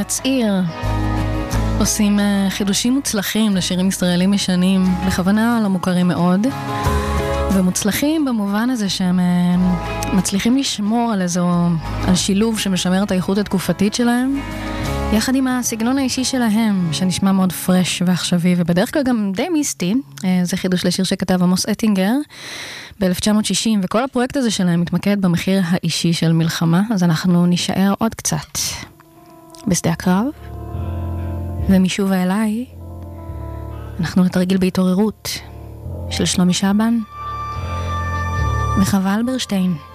צעיר עושים חידושים מוצלחים לשירים ישראלים ישנים, בכוונה לא מוכרים מאוד, ומוצלחים במובן הזה שהם מצליחים לשמור על שילוב שמשמר את האיכות התקופתית שלהם, יחד עם הסגנון האישי שלהם, שנשמע מאוד פרש ועכשווי, ובדרך כלל גם די מיסטי. זה חידוש לשיר שכתב עמוס אטינגר ב-1960, וכל הפרויקט הזה שלהם מתמקד במחיר האישי של מלחמה, אז אנחנו נשאר עוד קצת בשדה הקרב, ומשוב אליי, אנחנו נתרגיל בהתעוררות של שלומי שבן וחווה אלברשטיין.